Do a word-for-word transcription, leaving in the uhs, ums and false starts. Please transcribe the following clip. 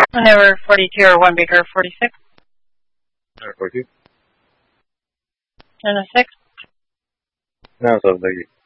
Number forty-two or one Baker forty-six. Number forty-two. Channel six. No, so thank you.